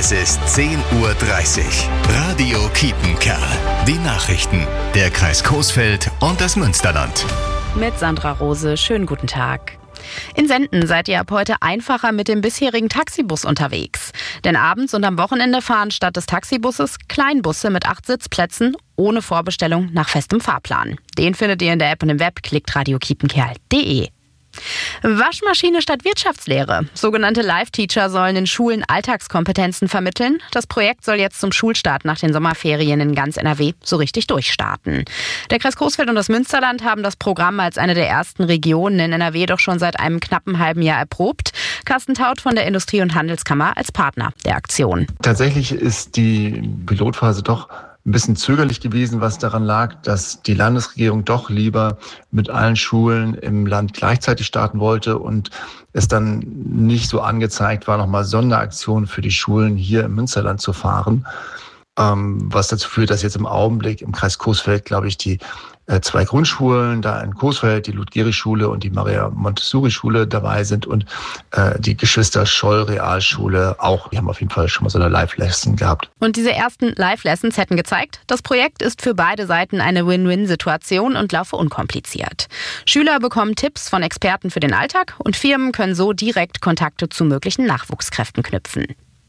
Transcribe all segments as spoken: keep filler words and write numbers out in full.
Es ist zehn Uhr dreißig. Radio Kiepenkerl. Die Nachrichten. Der Kreis Coesfeld und das Münsterland. Mit Sandra Rose. Schönen guten Tag. In Senden seid ihr ab heute einfacher mit dem bisherigen Taxibus unterwegs. Denn abends und am Wochenende fahren statt des Taxibusses Kleinbusse mit acht Sitzplätzen ohne Vorbestellung nach festem Fahrplan. Den findet ihr in der App und im Web. Klickt radio kiepenkerl punkt de. Waschmaschine statt Wirtschaftslehre. Sogenannte Live-Teacher sollen in Schulen Alltagskompetenzen vermitteln. Das Projekt soll jetzt zum Schulstart nach den Sommerferien in ganz N R W so richtig durchstarten. Der Kreis Coesfeld und das Münsterland haben das Programm als eine der ersten Regionen in N R W doch schon seit einem knappen halben Jahr erprobt. Carsten Taut von der Industrie- und Handelskammer als Partner der Aktion. Tatsächlich ist die Pilotphase doch ein bisschen zögerlich gewesen, was daran lag, dass die Landesregierung doch lieber mit allen Schulen im Land gleichzeitig starten wollte und es dann nicht so angezeigt war, nochmal Sonderaktionen für die Schulen hier im Münsterland zu fahren. Ähm, was dazu führt, dass jetzt im Augenblick im Kreis Coesfeld, glaube ich, die äh, zwei Grundschulen, da in Coesfeld, die Ludgeri-Schule und die Maria-Montessori-Schule dabei sind und äh, die Geschwister Scholl-Realschule auch. Die haben auf jeden Fall schon mal so eine Live-Lesson gehabt. Und diese ersten Live-Lessons hätten gezeigt, das Projekt ist für beide Seiten eine Win-Win-Situation und laufe unkompliziert. Schüler bekommen Tipps von Experten für den Alltag und Firmen können so direkt Kontakte zu möglichen Nachwuchskräften knüpfen.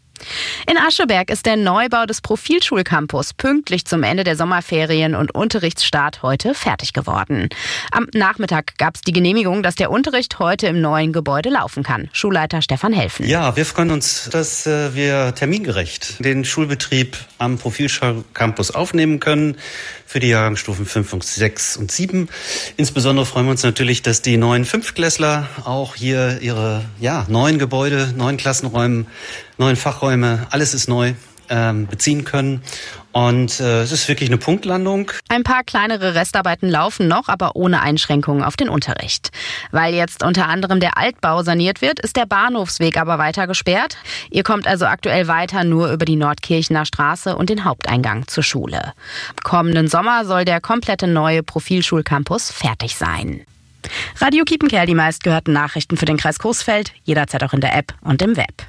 In Ascheberg ist der Neubau des Profilschulcampus pünktlich zum Ende der Sommerferien und Unterrichtsstart heute fertig geworden. Am Nachmittag gab es die Genehmigung, dass der Unterricht heute im neuen Gebäude laufen kann. Schulleiter Stefan Helfen. Ja, wir freuen uns, dass wir termingerecht den Schulbetrieb am Profilschulcampus aufnehmen können für die Jahrgangsstufen fünf und sechs und sieben. Insbesondere freuen wir uns natürlich, dass die neuen Fünftklässler auch hier ihre ja, neuen Gebäude, neuen Klassenräume, neuen Fachräume, alles ist neu, ähm, beziehen können. Und äh, es ist wirklich eine Punktlandung. Ein paar kleinere Restarbeiten laufen noch, aber ohne Einschränkungen auf den Unterricht. Weil jetzt unter anderem der Altbau saniert wird, ist der Bahnhofsweg aber weiter gesperrt. Ihr kommt also aktuell weiter nur über die Nordkirchener Straße und den Haupteingang zur Schule. Kommenden Sommer soll der komplette neue Profilschulcampus fertig sein. Radio Kiepenkerl, die meistgehörten Nachrichten für den Kreis Coesfeld, jederzeit auch in der App und im Web.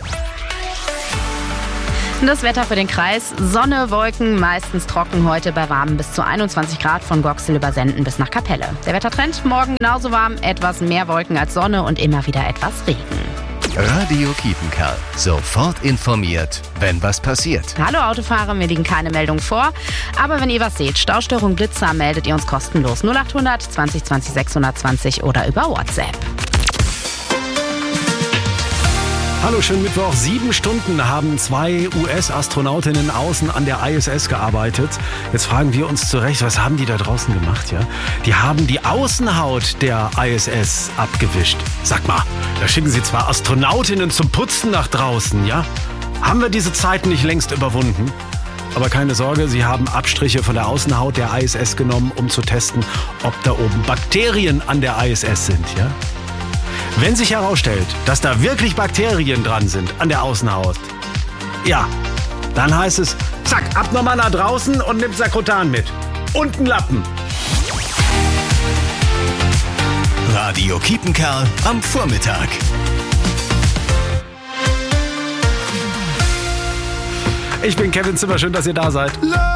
Das Wetter für den Kreis: Sonne, Wolken, meistens trocken, heute bei warmen bis zu einundzwanzig Grad von Goxel über Senden bis nach Kapelle. Der Wettertrend: morgen genauso warm, etwas mehr Wolken als Sonne und immer wieder etwas Regen. Radio Kiepenkerl. Sofort informiert, wenn was passiert. Hallo Autofahrer, mir liegen keine Meldungen vor. Aber wenn ihr was seht, Staustörung, Blitzer, meldet ihr uns kostenlos. null achthundert zwanzig zwanzig sechshundertzwanzig oder über WhatsApp. Hallo, schönen Mittwoch. Sieben Stunden haben zwei U S-Astronautinnen außen an der I S S gearbeitet. Jetzt fragen wir uns zurecht, was haben die da draußen gemacht? Ja? Die haben die Außenhaut der I S S abgewischt. Sag mal, da schicken sie zwar Astronautinnen zum Putzen nach draußen, ja? Haben wir diese Zeiten nicht längst überwunden? Aber keine Sorge, sie haben Abstriche von der Außenhaut der I S S genommen, um zu testen, ob da oben Bakterien an der I S S sind, ja? Wenn sich herausstellt, dass da wirklich Bakterien dran sind an der Außenhaut, ja, dann heißt es, zack, ab nochmal nach draußen und nimm Sakrotan mit. Und einen Lappen. Radio Kiepenkerl am Vormittag. Ich bin Kevin Zimmer, schön, dass ihr da seid.